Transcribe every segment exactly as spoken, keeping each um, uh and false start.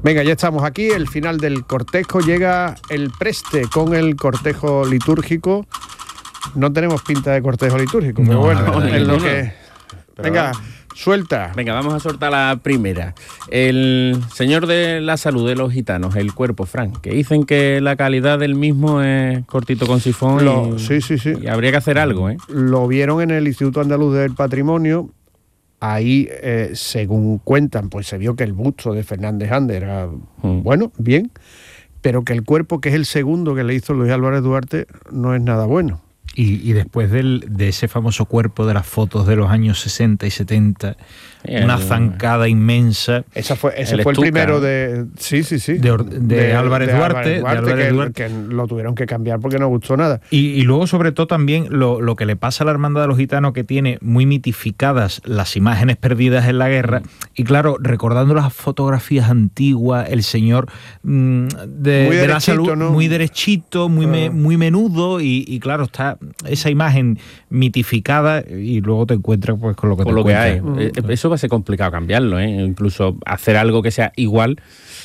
Venga, ya estamos aquí, el final del cortejo, llega el preste con el cortejo litúrgico. No tenemos pinta de cortejo litúrgico, no, pero bueno, no, es lo que... Venga, suelta. Venga, vamos a soltar la primera. El señor de la salud de los gitanos, el cuerpo, Fran, que dicen que la calidad del mismo es cortito con sifón. Lo, y, sí, sí, sí. Y habría que hacer algo, ¿eh? Lo vieron en el Instituto Andaluz del Patrimonio. Ahí, eh, según cuentan, pues se vio que el busto de Fernández Ande era, mm. bueno, bien, pero que el cuerpo, que es el segundo que le hizo Luis Álvarez Duarte, no es nada bueno. Y, y después del, de ese famoso cuerpo de las fotos de los años sesenta y setenta, el, una zancada inmensa. Esa fue, ese el fue el primero de... Sí, sí, sí. De, de, de Álvarez de Duarte. Álvarez Duarte, de Álvarez que, Duarte. que lo tuvieron que cambiar porque no gustó nada. Y, y luego, sobre todo, también lo, lo que le pasa a la Hermandad de los Gitanos, que tiene muy mitificadas las imágenes perdidas en la guerra. Y claro, recordando las fotografías antiguas, el señor mmm, de, de la salud, ¿no? Muy derechito, muy, me, muy menudo, y, y claro, está esa imagen mitificada y luego te encuentras pues con lo que con te lo encuentras. Que hay. Eso va a ser complicado cambiarlo, ¿eh? Incluso hacer algo que sea igual,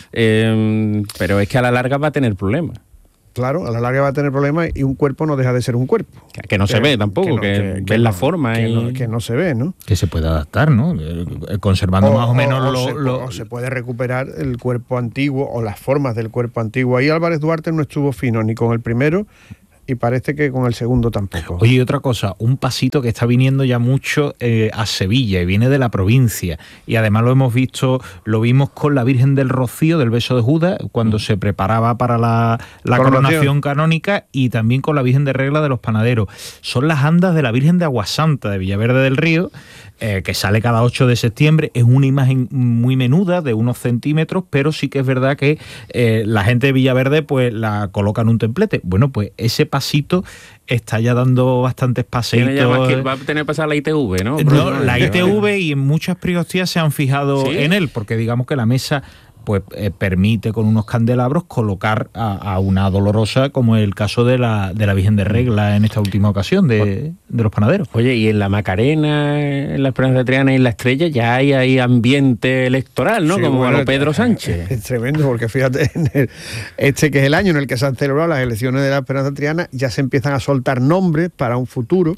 eh, pero es que a la larga va a tener problemas. Claro, a la larga va a tener problemas y un cuerpo no deja de ser un cuerpo. Que, que no que, se ve tampoco, que, no, que, que, que ves la forma. Que, y... no, que no se ve, ¿no? Que se puede adaptar, ¿no? Conservando o, más o menos o, lo, o, se, lo... o se puede recuperar el cuerpo antiguo o las formas del cuerpo antiguo. Ahí Álvarez Duarte no estuvo fino ni con el primero y parece que con el segundo tampoco. Oye, y otra cosa, un pasito que está viniendo ya mucho eh, a Sevilla y viene de la provincia, y además lo hemos visto, lo vimos con la Virgen del Rocío, del Beso de Judas, cuando mm. se preparaba para la, la coronación. coronación canónica, y también con la Virgen de Regla de los Panaderos. Son las andas de la Virgen de Aguasanta de Villaverde del Río, eh, que sale cada ocho de septiembre. Es una imagen muy menuda, de unos centímetros, pero sí que es verdad que eh, la gente de Villaverde pues la coloca en un templete. Bueno, pues ese pasito está ya dando bastantes paseitos. Tiene ya más que va a tener que pasar la I T V, ¿no? No, la I T V, y en muchas priostías se han fijado ¿Sí? en él, porque digamos que la mesa pues eh, permite con unos candelabros colocar a, a una dolorosa, como el caso de la, de la Virgen de Regla en esta última ocasión de, de los panaderos. Oye, y en la Macarena, en la Esperanza de Triana y en la Estrella ya hay, hay ambiente electoral, ¿no? Sí, como bueno, a lo Pedro Sánchez. Es, es tremendo, porque fíjate, en el, este que es el año en el que se han celebrado las elecciones de la Esperanza Triana, ya se empiezan a soltar nombres para un futuro.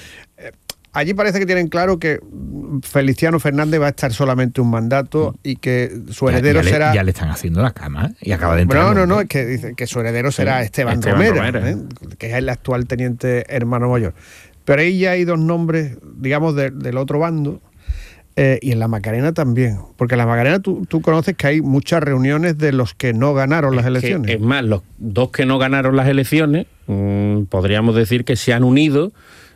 Allí parece que tienen claro que Feliciano Fernández va a estar solamente un mandato y que su heredero ya, ya le, será... Ya le están haciendo la cama, ¿eh? Y acaba de entrar... No, no, no, es que dice que su heredero será sí, Esteban, Esteban Romera, Romera. ¿eh? Que es el actual teniente hermano mayor. Pero ahí ya hay dos nombres, digamos, de, del otro bando, eh, y en la Macarena también. Porque en la Macarena tú, tú conoces que hay muchas reuniones de los que no ganaron es las elecciones. Que, es más, los dos que no ganaron las elecciones, mmm, podríamos decir que se han unido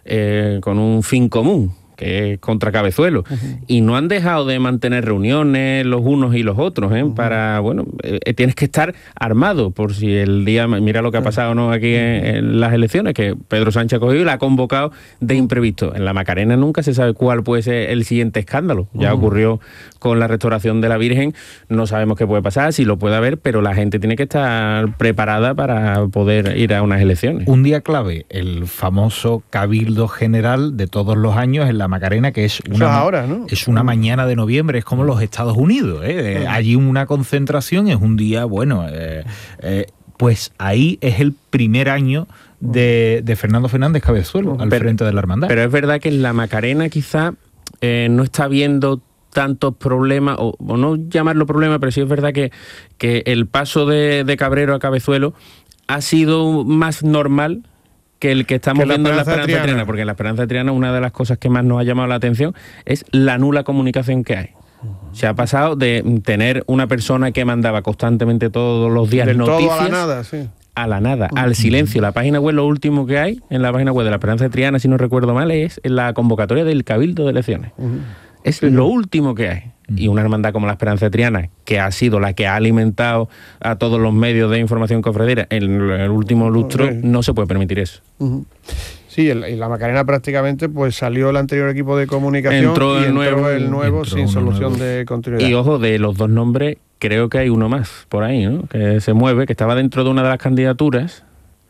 Eh, con un fin común, que es contra Cabezuelo, uh-huh. y no han dejado de mantener reuniones los unos y los otros, ¿eh? Uh-huh. Para, bueno, eh, tienes que estar armado por si el día, mira lo que ha pasado, ¿no? Aquí en, en las elecciones, que Pedro Sánchez ha cogido y la ha convocado de imprevisto. En la Macarena nunca se sabe cuál puede ser el siguiente escándalo. Ya uh-huh. ocurrió con la restauración de la Virgen, no sabemos qué puede pasar, si lo puede haber, pero la gente tiene que estar preparada para poder ir a unas elecciones. Un día clave, el famoso Cabildo General de todos los años en la Macarena, que es una, ahora, ¿no? es una mañana de noviembre, es como los Estados Unidos, ¿eh? Uh-huh. Allí una concentración, es un día, bueno, eh, eh, pues ahí es el primer año de, de Fernando Fernández Cabezuelo uh-huh. al pero, frente de la hermandad. Pero es verdad que en la Macarena quizá eh, no está viendo tantos problemas, o, o no llamarlo problema, pero sí es verdad que, que el paso de, de Cabrero a Cabezuelo ha sido más normal que el que estamos que viendo en la Esperanza Triana. Triana, porque en la Esperanza Triana una de las cosas que más nos ha llamado la atención es la nula comunicación que hay. Uh-huh. Se ha pasado de tener una persona que mandaba constantemente todos los días Del noticias todo a la nada, sí. a la nada, uh-huh. al silencio. La página web, lo último que hay en la página web de la Esperanza Triana, si no recuerdo mal, es la convocatoria del Cabildo de Elecciones. Uh-huh. Es sí. lo último que hay. Y una hermandad como la Esperanza Triana, que ha sido la que ha alimentado a todos los medios de información cofradera en el último lustro, sí. no se puede permitir eso. Uh-huh. Sí, el, y la Macarena prácticamente pues salió el anterior equipo de comunicación entró y el entró nuevo, el nuevo entró sin solución nuevo. de continuidad. Y ojo, de los dos nombres, creo que hay uno más por ahí, ¿no? Que se mueve, que estaba dentro de una de las candidaturas.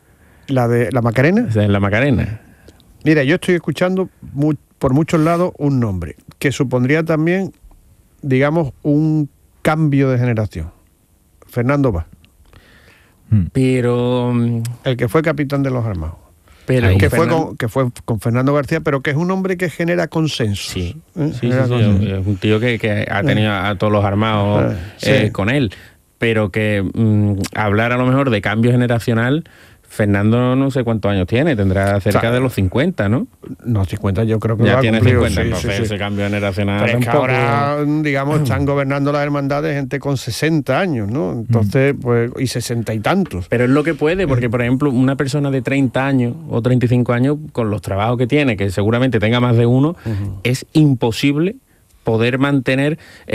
¿La de la Macarena? Es la Macarena. Mira, yo estoy escuchando muy, por muchos lados un nombre que supondría también, digamos, un cambio de generación. Fernando Vaz. Pero... El que fue capitán de los armados. Pero que, fue con, que fue con Fernando García, pero que es un hombre que genera consenso. Sí, ¿eh? sí, genera sí, sí, es un tío que, que ha tenido a todos los armados eh, sí. con él. Pero que mmm, hablar a lo mejor de cambio generacional... Fernando no sé cuántos años tiene, tendrá cerca o sea, de los cincuenta, ¿no? No, cincuenta yo creo que ya lo ha tiene cumplido, cincuenta, sí, entonces sí, sí. ese cambio generacional... Pero es que ahora, digamos, están gobernando las hermandades gente con sesenta años, ¿no? Entonces, pues, y sesenta y tantos. Pero es lo que puede, porque, por ejemplo, una persona de treinta años o treinta y cinco años, con los trabajos que tiene, que seguramente tenga más de uno, uh-huh. es imposible poder mantener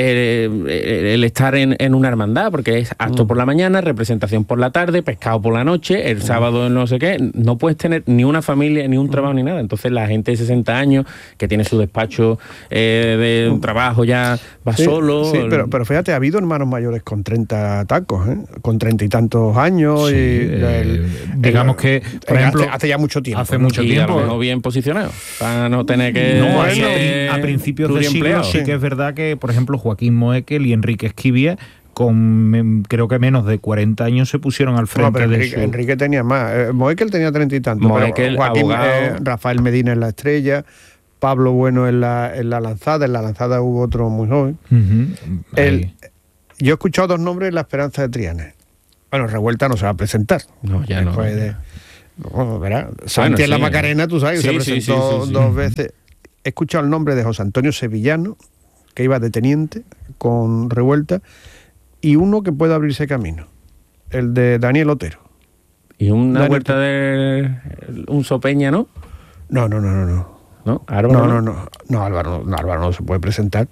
eh, el estar en, en una hermandad, porque es acto mm. por la mañana, representación por la tarde, pescado por la noche, el mm. sábado no sé qué, no puedes tener ni una familia, ni un trabajo, mm. ni nada. Entonces la gente de sesenta años, que tiene su despacho eh, de un trabajo, ya va sí, solo. Sí, pero, pero fíjate, ha habido hermanos mayores con treinta tacos, ¿eh? Con treinta y tantos años. Sí, y eh, el, digamos el, que, por ejemplo, hace, hace ya mucho tiempo. Hace mucho y tiempo. A lo mejor bien posicionado, para no tener que... No, bueno, a principios de siglo sí que es verdad que, por ejemplo, Joaquín Moekel y Enrique Esquivia, con creo que menos de cuarenta años, se pusieron al frente. No, pero de Enrique, su... Enrique tenía más. Eh, Moekel tenía treinta y tantos. Moekel, Joaquín, eh, Rafael Medina en la Estrella, Pablo Bueno en la, en la Lanzada. En la Lanzada hubo otro muy joven. Uh-huh. El, yo he escuchado dos nombres en La Esperanza de Triana. Bueno, Revuelta no se va a presentar. No, ya no. De, no verá. Santi bueno, en la sí, Macarena, tú sabes, sí, se presentó sí, sí, sí, dos sí. veces. He escuchado el nombre de José Antonio Sevillano, que iba de teniente con Revuelta, y uno que puede abrirse camino, el de Daniel Otero. ¿Y una Daniel vuelta de un Sopeña, no? No, no, no, no. No, ¿No? ¿Álvaro? No, no, no. No, Álvaro, no, Álvaro no se puede presentar.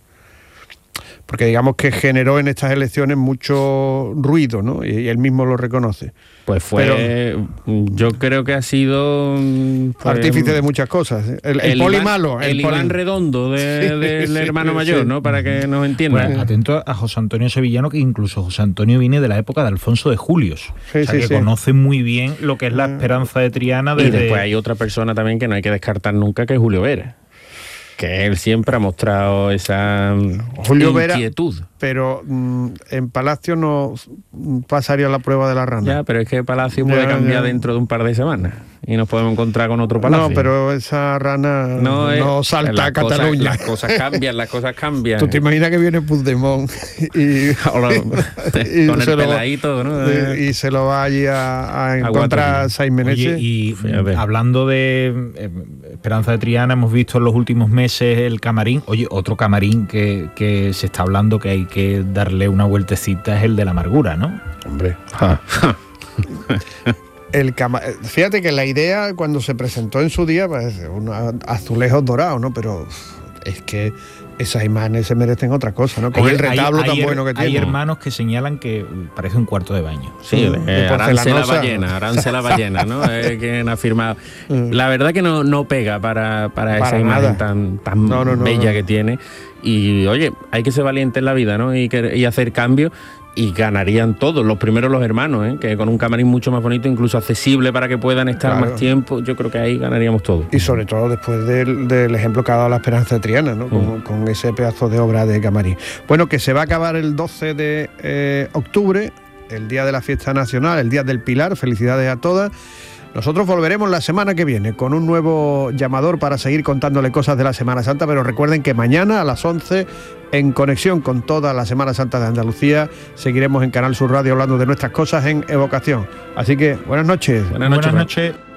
Porque digamos que generó en estas elecciones mucho ruido, ¿no? Y, y él mismo lo reconoce. Pues fue, Pero, yo creo que ha sido... Pues, artífice de muchas cosas. El, el, el poli Iván, malo. El, el poli... Iván Redondo de, sí, del sí, hermano sí, mayor, sí. ¿no? Para que nos entiendan. Pues, atento a José Antonio Sevillano, que incluso José Antonio viene de la época de Alfonso de Julios. Sí, o sea, sí, que sí. conoce muy bien lo que es la esperanza de Triana. Desde... Y después hay otra persona también que no hay que descartar nunca, que es Julio Vera. Que él siempre ha mostrado esa Julio inquietud. Vera, pero mm, en Palacio no pasaría la prueba de la rana. Ya, pero es que Palacio puede ya, cambiar ya. dentro de un par de semanas y nos podemos encontrar con otro Palacio. No, pero esa rana no, no es, salta a Cataluña. Cosas, las cosas cambian, las cosas cambian. ¿Tú te imaginas que viene Puigdemont y, y con el peladito, ¿no? Y, y se lo va allí a, a encontrar a Saiz Meneses? Y hablando de eh, Esperanza de Triana, hemos visto en los últimos meses el camarín. Oye, otro camarín que, que se está hablando que hay que darle una vueltecita es el de la amargura, ¿no? Hombre. el cama... Fíjate que la idea cuando se presentó en su día, pues, unos azulejos dorados, ¿no? Pero es que esas imágenes se merecen otra cosa, ¿no? Con hay, el retablo hay, tan hay, bueno que tiene. Hay hermanos que señalan que parece un cuarto de baño. Sí, mm, eh, Arance la ballena, Arance la ballena, ¿no? Es quien ha firmado. La verdad que no, no pega para, para, para esa nada. Imagen tan, tan no, no, no, bella no. que tiene. Y oye, hay que ser valiente en la vida, ¿no? Y, que, y hacer cambios. Y ganarían todos, los primeros los hermanos, ¿eh? Que con un camarín mucho más bonito, incluso accesible para que puedan estar claro. más tiempo, yo creo que ahí ganaríamos todos. Y sobre todo después del, del ejemplo que ha dado la Esperanza de Triana, ¿no? Con, mm. con ese pedazo de obra de camarín. Bueno, que se va a acabar el doce de eh, octubre, el día de la fiesta nacional, el día del Pilar, felicidades a todas. Nosotros volveremos la semana que viene con un nuevo llamador para seguir contándole cosas de la Semana Santa, pero recuerden que mañana a las once, en conexión con toda la Semana Santa de Andalucía, seguiremos en Canal Sur Radio hablando de nuestras cosas en Evocación. Así que buenas noches. Buenas noches. Buenas noches.